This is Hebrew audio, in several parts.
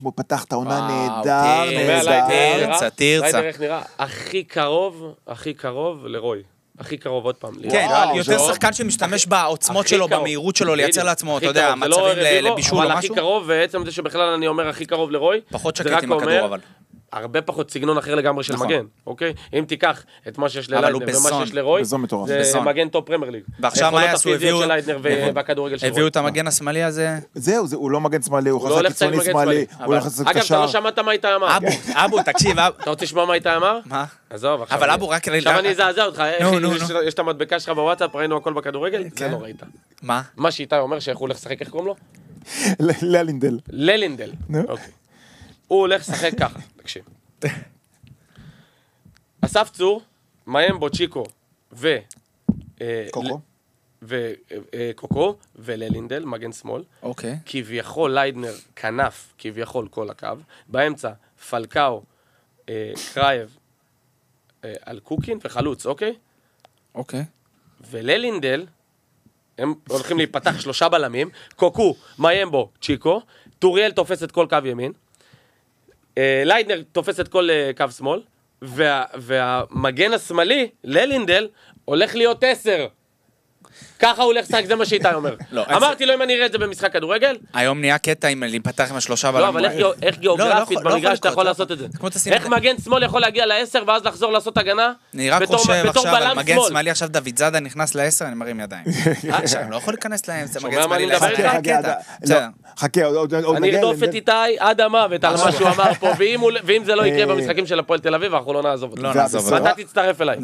הוא פתח את העונה נהדר, ליידר איך נראה? הכי קרוב לרוי. הכי קרוב עוד פעם. כן, יותר שחקן שמשתמש בעוצמות שלו, במהירות שלו, לייצר לעצמו, אתה יודע, מצבים לבישול או משהו. אבל הכי קרוב, ועצם זה שבכלל אני אומר הכי קרוב לרוי, פחות שקט עם הכדור אבל. הרבה פחות סגנון אחר לגמרי של מגן, אוקיי? אם תיקח את מה שיש לליידנר ומה שיש לרוי, זה מגן טופ פרמייר ליג. ועכשיו מה יעשו? הביאו את המגן השמאלי הזה? זהו, הוא לא מגן שמאלי, הוא חזק קיצוני שמאלי. אגב, אתה לא שמעת מה איתה אמר. אבו, תקשיב. אתה רוצה לשמוע מה איתה אמר? מה? עזוב, אבל אבו רק... עכשיו אני אזעזע אותך, יש את המדבקה שלך בוואטסאפ, ראינו הכל בכדורגל, זה לא ראית. מה? מה שאיתה אומר שאיך הוא הולך לשחק, איך קוראים לו? ללינדל. הוא הולך לשחק ככה, תקשיב. אסף צור, מיימבו צ'יקו וקוקו וללינדל, מגן שמאל. אוקיי. כביכול ליידנר, כנף, כביכול כל הקו. באמצע, פלקאו, קרייב, על קוקין וחלוץ, אוקיי? אוקיי. וללינדל, הם הולכים להיפתח 3 בלמים. קוקו, מיימבו, צ'יקו. טוריאל תופס את כל קו ימין. ליידנר תופס את כל קו שמאל, והמגן השמאלי, ללינדל, הולך להיות 10. ככה הוא הולך לשחק, זה מה שאיתי אומר. אמרתי לו אם אני אראה את זה במשחק כדורגל. היום נהיה קטע אם להיפתח עם 3 בלמים. לא, אבל איך גיאוגרפית במגרש אתה יכול לעשות את זה? איך מגן שמאל יכול להגיע ל10 ואז לחזור לעשות הגנה? אני רק חושב עכשיו על מגן שמאלי, עכשיו דוד זאדה נכנס ל10, אני מרים ידיים. עכשיו, לא יכול להיכנס להם, זה מגן שמאלי ל10. חכה, אני ארדוף את איתי עד המוות על מה שהוא אמר פה, ואם זה לא יקרה במשחקים של הפועל תל אביב, אנחנו לא נעזוב אותו. ואתה תצטרף אליי.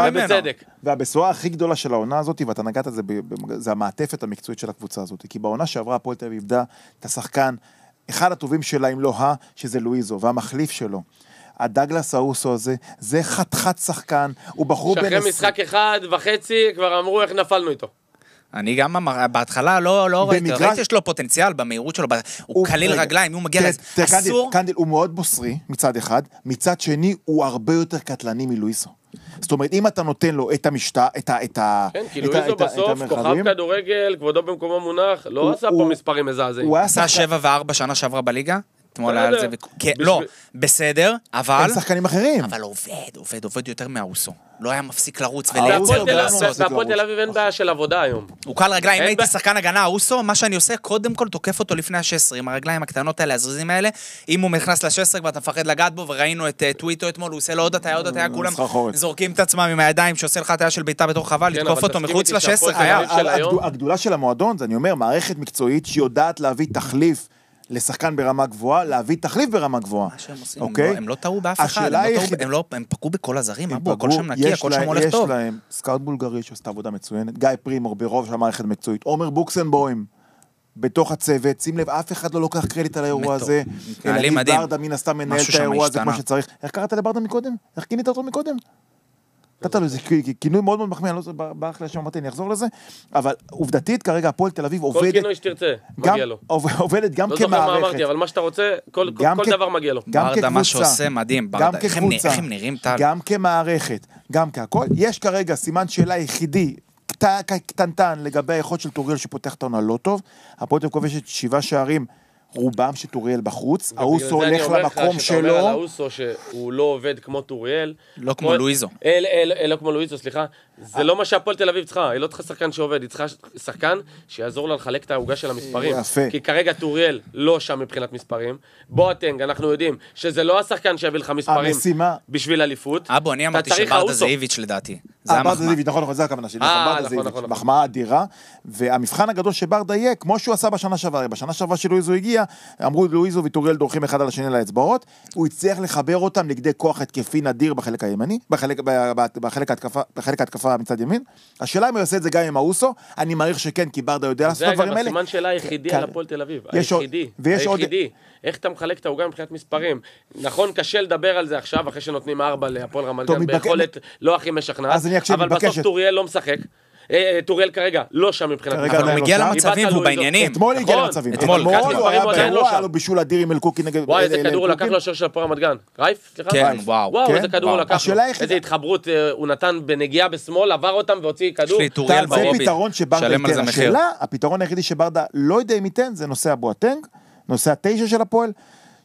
והבשורה הכי גדולה של העונה הזאת, ואתה נגעת זה המעטפת המקצועית של הקבוצה הזאת, כי בעונה שעברה הפועל תל אביב איבדה את השחקן, אחד הטובים שלה אם לא שזה לואיזו, והמחליף שלו. הדגלס האוסו הזה, זה חתיכת שחקן, הוא בחור בן... שאחרי משחק 1.5 כבר אמרו איך נפלנו איתו. אני גם בהתחלה לא ראיתי יש לו פוטנציאל במהירות שלו, הוא קליל רגליים, הוא מגיע אסור. קנדיל הוא מאוד בוסרי מצד אחד, מצד שני הוא הרבה יותר קטלני מלואיזו. זאת אומרת, אם אתה נותן לו את המשטה, כן, כי לואיזו בסוף, כוכב כדורגל, כבודו במקומו מונח, לא עשה פה מספרים מזעזעים. הוא עשה 7 ו4 שנה שעברה בליגה, אתמול היה על זה, לא, בסדר, אבל... הם שחקנים אחרים. אבל עובד יותר מהאוסו. לא היה מפסיק לרוץ ולייצר ולעשות. והפועל תל אביב אין בעיה של עבודה היום. הוא קל רגליים, אם הייתי שחקן הגנה האוסו, מה שאני עושה, קודם כל תוקף אותו לפני ה-16, עם הרגליים הקטנות האלה, הזריזים האלה, אם הוא נכנס ל-16 ואתה מפחד לגעת בו, וראינו את טוויטו אתמול, הוא עושה לו עוד הטיה, כולם זורקים את עצמם עם הידיים, שעושה לך הטיה של ביתה בתור חבל, לתקוף אותו מחוץ ל-16. הגדולה של המועדון, אני אומר, מערכת מקצועית שיודעת להביא תחליף לשחקן ברמה גבוהה, להביא תחליף ברמה גבוהה. מה שהם עושים, הם לא טעו באף אחד, הם פקעו בכל הזרים, הכל שם נקי, הכל שם הולך טוב. יש להם סקאוט בולגרי שעשתה עבודה מצוינת, גיא פרימור ברוב של המערכת המקצועית, עומר בוקסנבוים בתוך הצוות, שים לב, אף אחד לא לוקח קרדיט על האירוע הזה, אלא ברדה מן הסתם מנהל את האירוע הזה כמו שצריך. איך קראת לברדה מקודם? איך כינית אותו מקודם? נתת לו, זה כינוי מאוד מאוד מחמיא, אני לא יודע, ברח לי השם, אני אחזור לזה, אבל עובדתית, כרגע, הפועל תל אביב עובדת... כל כינוי שתרצה, מגיע לו. עובדת גם כמערכת. לא זוכר מה אמרתי, אבל מה שאתה רוצה, כל דבר מגיע לו. ברדה, מה שעושה מדהים, ברדה, איך הם נראים טל? גם כמערכת, גם כהכל. יש כרגע סימן שאלה יחידי, קטנטן, לגבי היכולת של טוריאל שפותח את העונה לא טוב. הפועל תל אביב כובשת 7 שערים, רובם שטוריאל בחוץ, האוסו הולך למקום שלו. שאתה אומר על האוסו שהוא לא עובד כמו טוריאל. לא כמו לואיזו. לא כמו לואיזו, סליחה. זה לא מה שהפועל תל אביב צריכה, היא לא צריכה שחקן שעובד, היא צריכה שחקן שיעזור לה לחלק את העוגה של המספרים. כי כרגע טוריאל לא שם מבחינת מספרים. בואטנג, אנחנו יודעים שזה לא השחקן שיביא לך מספרים בשביל אליפות. אבו, אני אמרתי שברדה זאיביץ' לדעתי. ברדה זאיביץ', נכון, זה הכוונה שלי. מחמאה אדירה, והמבחן הגדול שברדה יהיה, כמו שהוא עשה בשנה שעברה. בשנה שעברה שלואיזו הגיע, אמרו לואיזו וטוריאל דורכים אחד על השני לאצבעות, הוא הצליח לחבר אותם נגדי כוח התקפי נדיר בחלק הימני, בחלק ההתקפה מצד ימין. השאלה אם הוא יעשה את זה גם עם האוסו, אני מעריך שכן, כי ברדה יודע לעשות את הדברים האלה. זה אגב הסימן שאלה היחידי על הפועל תל אביב, היחידי. איך אתה מחלק את העוגה מבחינת מספרים? נכון, קשה לדבר על זה עכשיו, אחרי שנותנים 4 להפועל רמת גן, ביכולת לא הכי משכנעת, אבל בסוף טוריאל לא משחק. טוריאל כרגע לא שם מבחינת אבל הוא מגיע למצבים והוא בעניינים. אתמול הגיע למצבים. אתמול הוא היה לו בישול אדיר עם אלקוקי נגד... וואי, איזה כדור הוא לקח לו השוער של הפועל רמת גן. רייף? סליחה? כן, וואו. איזה כדור הוא לקח לו. איזה התחברות הוא נתן בנגיעה בשמאל, עבר אותם והוציא כדור. זה פתרון שברדה ייתן. השאלה, הפתרון היחידי שברדה לא יודע אם ייתן, זה נושא הבואטנג, נושא 9 של הפועל.